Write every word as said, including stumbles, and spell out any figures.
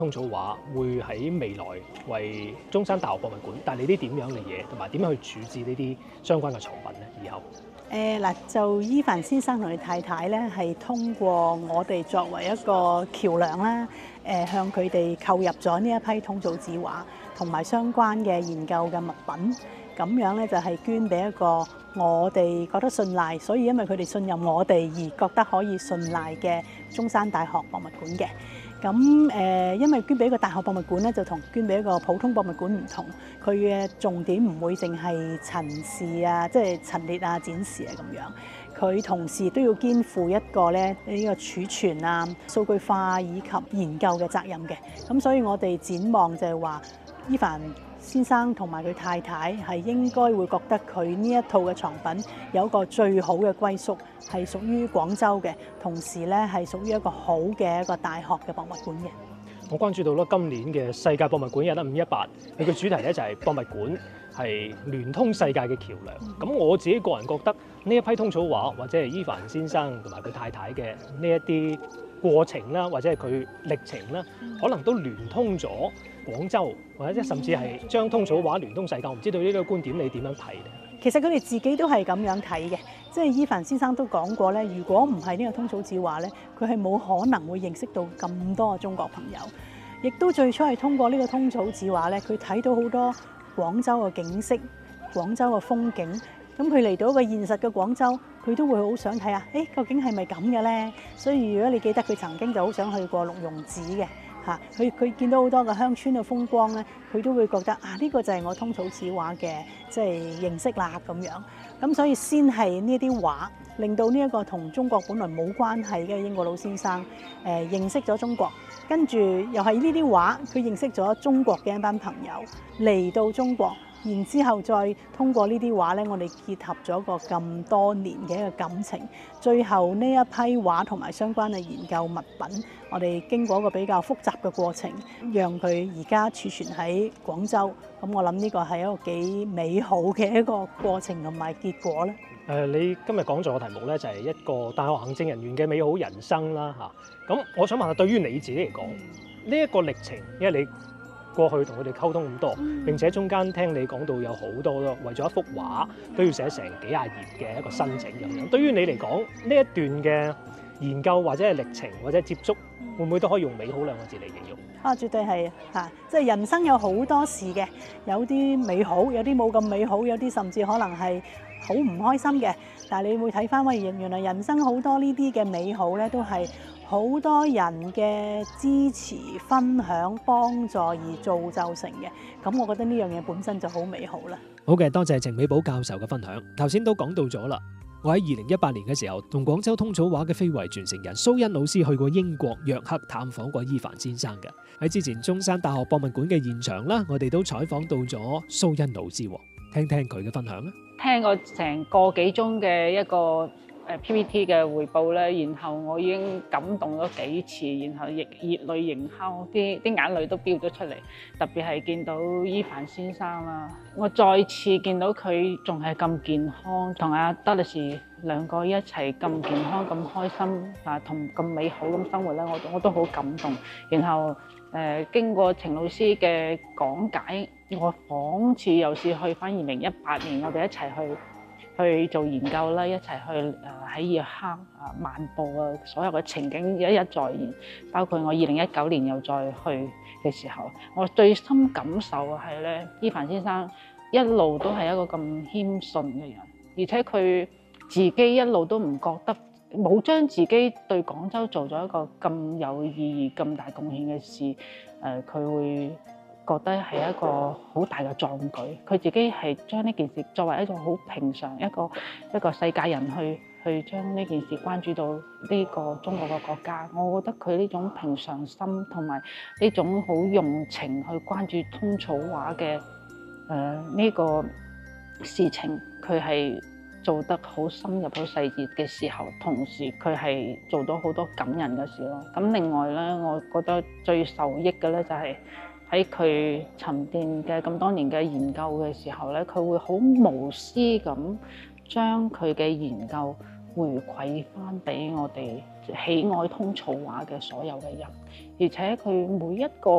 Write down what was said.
通草畫會喺未來為中山大學博物館帶嚟啲點樣嘅嘢，同埋點樣去處置呢啲相關嘅藏品咧？以後誒嗱，就伊凡先生同佢太太咧，係通過我哋作為一個橋梁啦，誒向佢哋購入咗呢一批通草紙畫同埋相關嘅研究嘅物品，咁樣咧就係捐俾一個我哋覺得信賴，所以因為佢哋信任我哋而覺得可以信賴嘅中山大學博物館嘅。咁誒，因為捐俾一個大學博物館咧，就同捐俾一個普通博物館唔同，佢嘅重點唔會淨係陳示啊，即係陳列啊、展示啊咁樣。佢同時都要肩負一個咧呢個儲存啊、數據化以及研究嘅責任嘅。咁所以我哋展望就係話，伊凡先生同埋佢太太係應該會覺得佢呢一套嘅藏品有一個最好嘅歸宿，係屬於廣州嘅，同時咧係屬於一個好嘅一個大學嘅博物館嘅。 我關注到啦，今年嘅世界博物館日咧五一八，佢嘅主題咧就係博物館係聯通世界嘅橋梁。咁我自己個人覺得呢一批通草畫或者係伊凡先生同埋佢太太嘅呢一啲過程啦，或者係佢歷程啦，可能都聯通咗廣州，或者甚至係將通草畫聯通世界。我唔知道呢個觀點你點樣睇咧？ 其實佢哋自己都係咁樣睇嘅，即係伊凡先生都講過咧，如果唔係呢個通草紙畫咧，佢係冇可能會認識到咁多嘅中國朋友。亦都最初係通過呢個通草紙畫咧，佢睇到好多廣州嘅景色、廣州嘅風景。咁佢嚟到一個現實嘅廣州，佢都會好想睇下，誒究竟係咪咁嘅咧？所以如果你記得佢曾經就好想去過六榕寺嘅。嚇！佢佢見到好多個鄉村嘅風光咧，佢都會覺得啊，呢個就係我通草紙畫嘅即係認識啦咁樣。咁所以先係呢啲畫，令到呢一個同中國本來冇關係嘅英國老先生誒認識咗中國，跟住又係呢啲畫，佢認識咗中國嘅一班朋友嚟到中國。然之後再通過呢啲畫咧，我哋結合咗個咁多年嘅一個感情，最後呢一批畫同埋相關嘅研究物品，我哋經過一個比較複雜嘅過程，讓佢而家儲存喺廣州。咁我諗呢個係一個幾美好嘅一個過程同埋結果咧。 誒，你今日講座嘅題目咧就係一個大學行政人員嘅美好人生啦嚇。咁我想問下，對於你自己嚟講，呢一個歷程，因為你過去同佢哋溝通咁多，並且中間聽你講到有好多咯，為咗一幅畫都要寫成幾廿頁嘅一個申請咁樣。對於你嚟講，呢一段嘅研究或者係歷程或者接觸，會唔會都可以用美好兩個字嚟形容？ 啊，絕對係嚇，即係人生有好多事嘅，有啲美好，有啲冇咁美好，有啲甚至可能係好唔開心嘅。但係你會睇翻，喂，原來人生好多呢啲嘅美好咧，都係好多人嘅支持、分享、幫助而造就成嘅。咁我覺得呢樣嘢本身就好美好啦。 好嘅，多謝程美寶教授嘅分享。頭先都講到咗啦，我喺二零一八年嘅時候，同廣州通草畫嘅非遺傳承人蘇欣老師去過英國約克探訪過伊凡先生嘅。喺之前中山大學博物館嘅現場啦，我哋都採訪到咗蘇欣老師，聽聽佢嘅分享啦。 聽過成個幾鐘嘅一個誒 P P T 嘅彙報咧，然後我已經感動咗幾次，然後亦熱淚盈眶，啲啲眼淚都飆咗出嚟。特別係見到伊凡先生啦，我再次見到佢仲係咁健康，同阿德力士兩個一齊咁健康、咁開心啊，同咁美好咁生活咧，我我都好感動。然後誒、呃、經過程老師嘅講解，我仿似又是去翻二零一八年，我哋一齊去去做研究啦，一齊去誒喺熱克啊漫步啊，所有嘅情景一一再現。包括我二零一九年又再去嘅時候，我最深感受係咧，伊凡先生一路都係一個咁謙遜嘅人，而且佢自己一路都唔覺得冇將自己對廣州做咗一個咁有意義、咁大貢獻嘅事，誒、呃、佢會覺得係一個好大嘅壯舉。佢自己係將呢件事作為一種好平常一個一個世界人去去將呢件事關注到呢個中國嘅國家。我覺得佢呢種平常心同埋呢種好用情去關注通草畫嘅誒呢個事情，佢係做得好深入、好細節嘅時候，同時佢係做到好多感人嘅事咯。咁另外咧，我覺得最受益嘅咧就係喺佢沉澱嘅咁多年嘅研究嘅時候咧，佢會好無私咁將佢嘅研究回饋翻俾我哋喜愛通草畫嘅所有嘅人，而且佢每一個